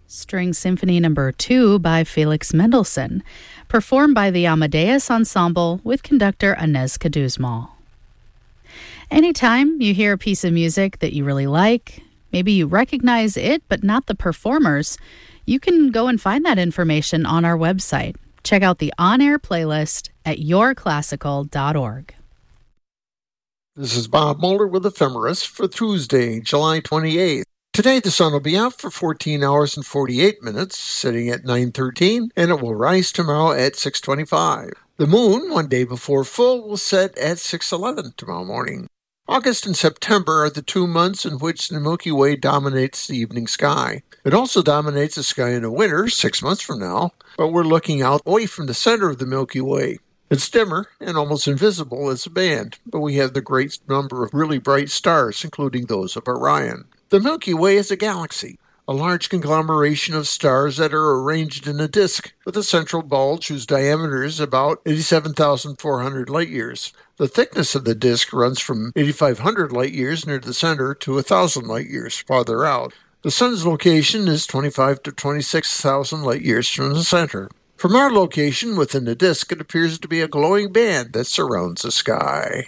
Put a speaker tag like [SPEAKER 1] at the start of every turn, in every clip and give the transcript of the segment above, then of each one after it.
[SPEAKER 1] String Symphony No. 2 by Felix Mendelssohn, performed by the Amadeus Ensemble with conductor Inez Caduzmal. Anytime you hear a piece of music that you really like, maybe you recognize it but not the performers, you can go and find that information on our website. Check out the on-air playlist at yourclassical.org.
[SPEAKER 2] This is Bob Moeller with Ephemeris for Tuesday, July 28th. Today the sun will be out for 14 hours and 48 minutes, sitting at 9:13, and it will rise tomorrow at 6:25. The moon, one day before full, will set at 6:11 tomorrow morning. August and September are the 2 months in which the Milky Way dominates the evening sky. It also dominates the sky in the winter, 6 months from now, but we're looking out away from the center of the Milky Way. It's dimmer and almost invisible as a band, but we have the great number of really bright stars, including those of Orion. The Milky Way is a galaxy, a large conglomeration of stars that are arranged in a disk with a central bulge whose diameter is about 87,400 light-years. The thickness of the disk runs from 8,500 light-years near the center to 1,000 light-years farther out. The Sun's location is 25 to 26,000 light-years from the center. From our location within the disk, it appears to be a glowing band that surrounds the sky.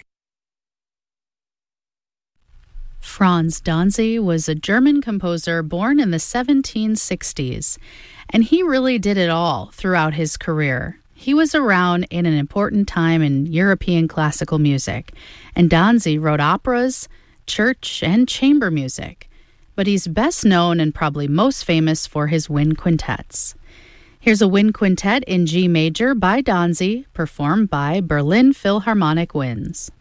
[SPEAKER 1] Franz Danzy was a German composer born in the 1760s, and he really did it all throughout his career. He was around in an important time in European classical music, and Danzy wrote operas, church, and chamber music. But he's best known and probably most famous for his wind quintets. Here's a wind quintet in G major by Danzy, performed by Berlin Philharmonic Winds.